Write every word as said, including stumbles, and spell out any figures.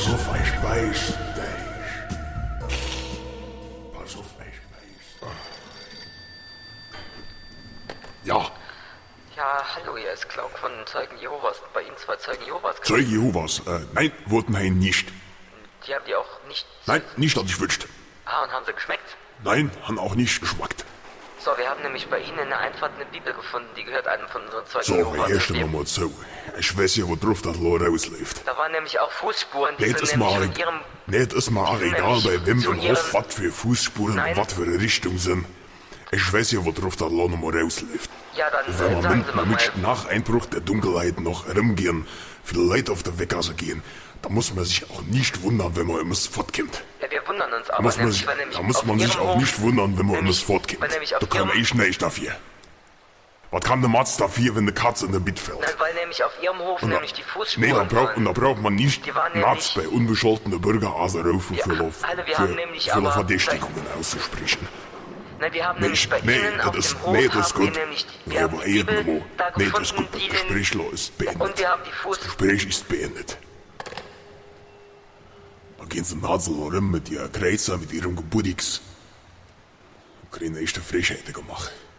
Pass auf, ich weiß dich. Pass auf, ich weiß. Ja. Ja, hallo, hier ist Klauk von Zeugen Jehovas. Bei Ihnen zwei Zeugen Jehovas. Zeuge Jehovas? Äh, nein, wurden wir nicht. Die haben die auch nicht... Nein, nicht, dass ich wünscht. Ah, und haben sie geschmeckt? Nein, haben auch nicht geschmeckt. So, wir haben nämlich bei Ihnen in der Einfahrt eine Bibel gefunden, die gehört einem von unseren Zeugen So, Jehovas. wer erst mal zu. Ich weiß ja, wo drauf das Lohr rausläuft. Da waren nämlich auch Fußspuren, die Nicht sind ist nämlich mal, von Ihrem... nicht ist mal die sind egal, bei nämlich wem zu im ihrem- Hof was für Fußspuren Nein. und was für eine Richtung sind. Ich weiß ja, wo drauf das Lohr nochmal rausläuft. Ja, dann Und wenn äh, man sagen mit, Sie mal, man mal. mit nach Einbruch der Dunkelheit noch rumgehen, viele Leute auf der Weggasse gehen, da muss man sich auch nicht wundern, wenn man immer fortkommt. Ja, wir wundern uns Da aber muss man, nämlich, sich, weil nämlich da muss auf man sich Ihrem auch Hof- nicht wundern, wenn man immer nämlich- fortkommt. weil nämlich auf Da kann Ihrem- ich nicht dafür. Was kann der Matz dafür, wenn der Katze in der Bett fällt? Nein, weil nämlich auf Ihrem Hof Und da- nämlich die Fußspuren Nee, da braucht, und da waren. braucht man nicht Die waren Natz nämlich- bei unbescholtenen Bürger anrufen, Ja, für, Alter, wir für, haben nämlich für aber- Verdächtigungen auszusprechen. Nein, wir haben Nee, nämlich ich, bei nee, Ihnen auf das, dem Hof nee, das ist haben wir gut. nämlich die, Nee, wir haben aber die Bibel irgendwo. da Nee, gefunden, das ist gut. Das die Gespräch den, ist beendet. und wir haben die Fuß... Das Gespräch ist beendet. Da gehen sie Nasel rum mit ihren Kreuzer, mit ihrem Geburtstags. Und kriegen echte Frechheiten gemacht.